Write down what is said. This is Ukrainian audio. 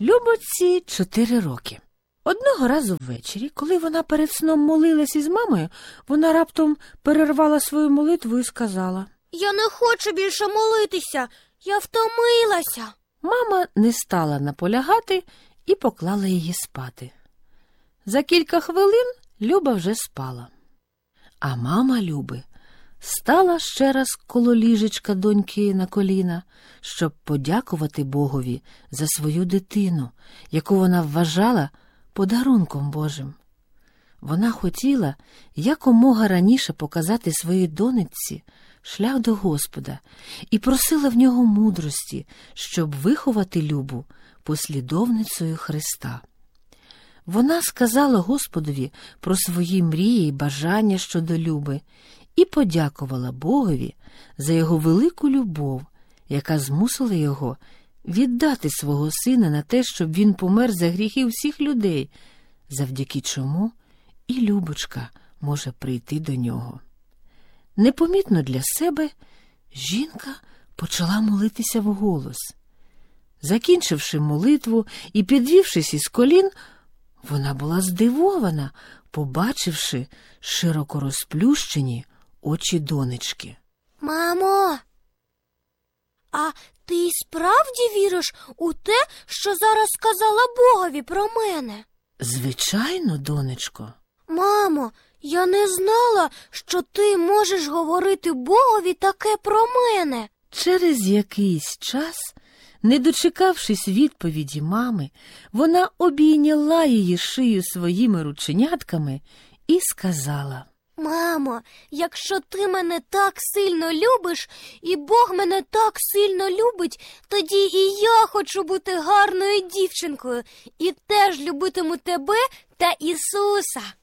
Любоці 4 роки. Одного разу ввечері, коли вона перед сном молилась із мамою, вона раптом перервала свою молитву і сказала: «Я не хочу більше молитися, я втомилася». Мама не стала наполягати і поклала її спати. За кілька хвилин Люба вже спала. А мама Люби стала ще раз коло ліжечка доньки на коліна, щоб подякувати Богові за свою дитину, яку вона вважала подарунком Божим. Вона хотіла якомога раніше показати своїй донечці шлях до Господа і просила в нього мудрості, щоб виховати Любу послідовницею Христа. Вона сказала Господові про свої мрії і бажання щодо Люби і подякувала Богові за його велику любов, яка змусила його віддати свого сина на те, щоб він помер за гріхи всіх людей, завдяки чому і Любочка може прийти до нього. Непомітно для себе жінка почала молитися вголос. Закінчивши молитву і підвівшись із колін, вона була здивована, побачивши широко розплющені очі донечки. «Мамо, а ти й справді віриш у те, що зараз сказала Богові про мене?» «Звичайно, донечко». «Мамо, я не знала, що ти можеш говорити Богові таке про мене». Через якийсь час, не дочекавшись відповіді мами, вона обійняла її шию своїми рученятками і сказала: «Мамо, якщо ти мене так сильно любиш, і Бог мене так сильно любить, тоді і я хочу бути гарною дівчинкою і теж любитиму тебе та Ісуса».